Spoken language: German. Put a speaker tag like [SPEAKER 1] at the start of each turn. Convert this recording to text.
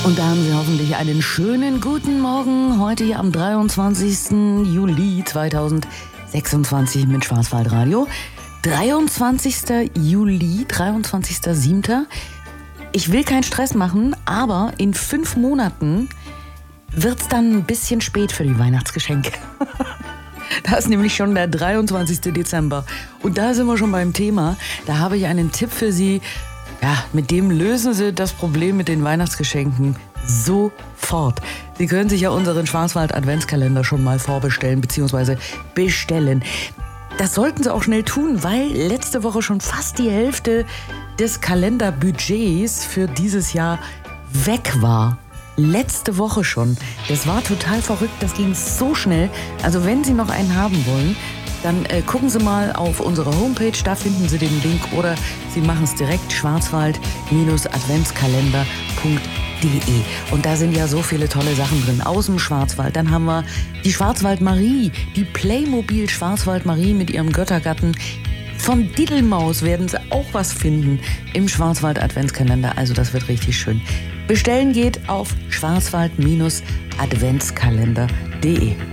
[SPEAKER 1] Und da haben Sie hoffentlich einen schönen guten Morgen. Heute hier am 23. Juli 2026 mit Schwarzwaldradio. 23. Juli, 23.07. Ich will keinen Stress machen, aber in 5 Monaten wird's dann ein bisschen spät für die Weihnachtsgeschenke. Da ist nämlich schon der 23. Dezember. Und da sind wir schon beim Thema. Da habe ich einen Tipp für Sie. Ja, mit dem lösen Sie das Problem mit den Weihnachtsgeschenken sofort. Sie können sich ja unseren Schwarzwald-Adventskalender schon mal vorbestellen bzw. bestellen. Das sollten Sie auch schnell tun, weil letzte Woche schon fast die Hälfte des Kalenderbudgets für dieses Jahr weg war. Letzte Woche schon. Das war total verrückt, das ging so schnell. Also wenn Sie noch einen haben wollen, dann gucken Sie mal auf unsere Homepage, da finden Sie den Link oder Sie machen es direkt schwarzwald-adventskalender.de. Und da sind ja so viele tolle Sachen drin aus dem Schwarzwald. Dann haben wir die Schwarzwald-Marie, die Playmobil Schwarzwald-Marie mit ihrem Göttergatten. Von Diddelmaus werden Sie auch was finden im Schwarzwald-Adventskalender. Also das wird richtig schön. Bestellen geht auf schwarzwald-adventskalender.de.